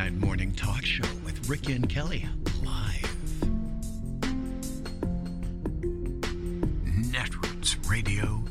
Riverside Morning Talk Show with Ricky and Kelly live. Netroots Radio